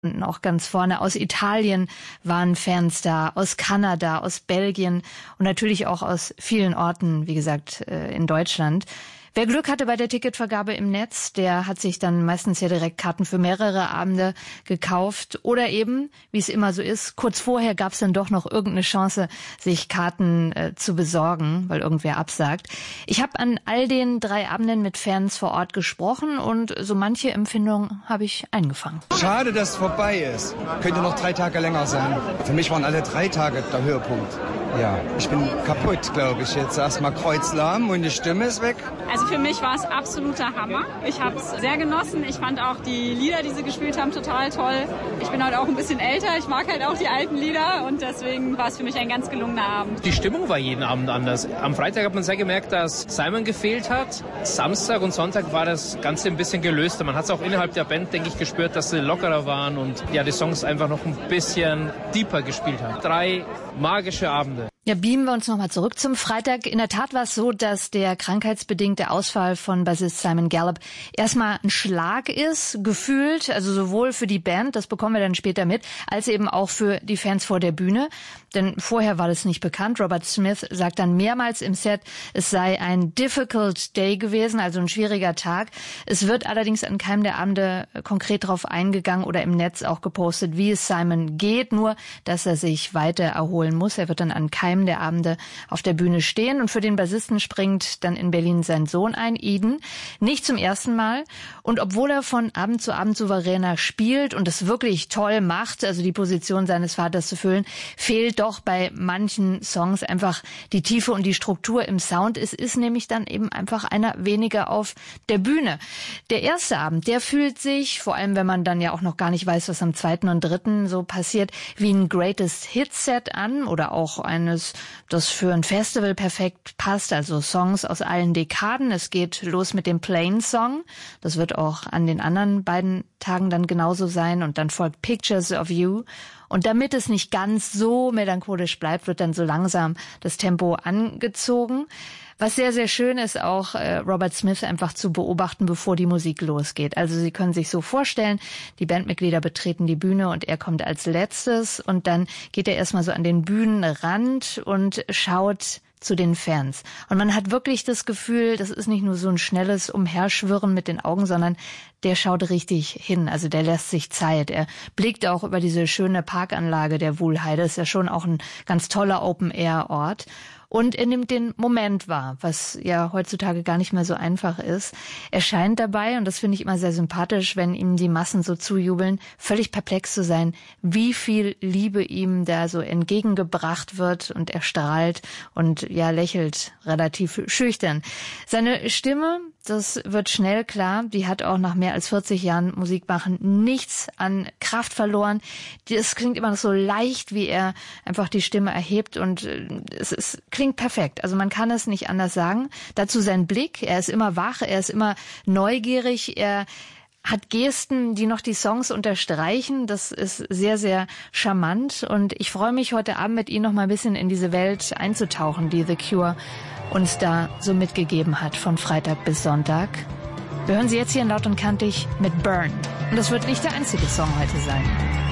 Und auch ganz vorne aus Italien waren Fans da, aus Kanada, aus Belgien und natürlich auch aus vielen Orten, wie gesagt, in Deutschland. Wer Glück hatte bei der Ticketvergabe im Netz, der hat sich dann meistens ja direkt Karten für mehrere Abende gekauft. Oder eben, wie es immer so ist, kurz vorher gab es dann doch noch irgendeine Chance, sich Karten zu besorgen, weil irgendwer absagt. Ich habe an all den 3 Abenden mit Fans vor Ort gesprochen und so manche Empfindung habe ich eingefangen. Schade, dass es vorbei ist. Könnte noch 3 Tage länger sein. Für mich waren alle 3 Tage der Höhepunkt. Ja, ich bin kaputt, glaube ich. Jetzt erstmal kreuzlahm und die Stimme ist weg. Also für mich war es absoluter Hammer. Ich habe es sehr genossen. Ich fand auch die Lieder, die sie gespielt haben, total toll. Ich bin halt auch ein bisschen älter. Ich mag halt auch die alten Lieder und deswegen war es für mich ein ganz gelungener Abend. Die Stimmung war jeden Abend anders. Am Freitag hat man sehr gemerkt, dass Simon gefehlt hat. Samstag und Sonntag war das Ganze ein bisschen gelöster. Man hat es auch innerhalb der Band, denke ich, gespürt, dass sie lockerer waren und ja, die Songs einfach noch ein bisschen deeper gespielt haben. 3 magische Abende. Ja, beamen wir uns nochmal zurück zum Freitag. In der Tat war es so, dass der krankheitsbedingte Ausfall von Bassist Simon Gallup erstmal ein Schlag ist, gefühlt, also sowohl für die Band, das bekommen wir dann später mit, als eben auch für die Fans vor der Bühne. Denn vorher war das nicht bekannt. Robert Smith sagt dann mehrmals im Set, es sei ein difficult day gewesen, also ein schwieriger Tag. Es wird allerdings an keinem der Abende konkret darauf eingegangen oder im Netz auch gepostet, wie es Simon geht, nur dass er sich weiter erholen muss. Er wird dann an keinem der Abende auf der Bühne stehen. Und für den Bassisten springt dann in Berlin sein Sohn ein, Eden. Nicht zum ersten Mal. Und obwohl er von Abend zu Abend souveräner spielt und es wirklich toll macht, also die Position seines Vaters zu füllen, fehlt doch bei manchen Songs einfach die Tiefe und die Struktur im Sound. Es ist nämlich dann eben einfach einer weniger auf der Bühne. Der erste Abend, der fühlt sich, vor allem wenn man dann ja auch noch gar nicht weiß, was am 2. und 3. so passiert, wie ein Greatest Hits Set an oder auch eines, das für ein Festival perfekt passt, also Songs aus allen Dekaden. Es geht los mit dem Plain Song. Das wird auch an den anderen beiden Tagen dann genauso sein und dann folgt Pictures of You. Und damit es nicht ganz so melancholisch bleibt, wird dann so langsam das Tempo angezogen. Was sehr, sehr schön ist, auch Robert Smith einfach zu beobachten, bevor die Musik losgeht. Also Sie können sich so vorstellen, die Bandmitglieder betreten die Bühne und er kommt als letztes und dann geht er erstmal so an den Bühnenrand und schaut zu den Fans. Und man hat wirklich das Gefühl, das ist nicht nur so ein schnelles Umherschwirren mit den Augen, sondern der schaut richtig hin. Also der lässt sich Zeit. Er blickt auch über diese schöne Parkanlage der Wuhlheide. Das ist ja schon auch ein ganz toller Open-Air-Ort. Und er nimmt den Moment wahr, was ja heutzutage gar nicht mehr so einfach ist. Er scheint dabei, und das finde ich immer sehr sympathisch, wenn ihm die Massen so zujubeln, völlig perplex zu sein, wie viel Liebe ihm da so entgegengebracht wird. Und er strahlt und ja lächelt relativ schüchtern. Seine Stimme, das wird schnell klar, die hat auch nach mehr als 40 Jahren Musik machen nichts an Kraft verloren. Es klingt immer noch so leicht, wie er einfach die Stimme erhebt und klingt perfekt. Also man kann es nicht anders sagen. Dazu sein Blick, er ist immer wach, er ist immer neugierig, er hat Gesten, die noch die Songs unterstreichen. Das ist sehr, sehr charmant und ich freue mich heute Abend mit Ihnen noch mal ein bisschen in diese Welt einzutauchen, die The Cure uns da so mitgegeben hat, von Freitag bis Sonntag. Wir hören sie jetzt hier in Laut und Kantig mit Burn. Und das wird nicht der einzige Song heute sein.